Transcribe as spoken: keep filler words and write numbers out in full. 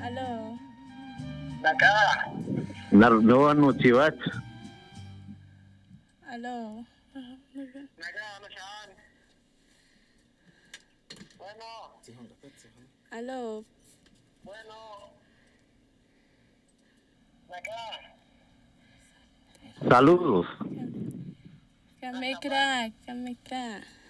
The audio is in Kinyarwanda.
Aló. Naka. Nardoan mo chiwat. Aló. Naka, ano saan? Bueno. Aló. Bueno. Naka. Saludos. Kami crack. Kami crack.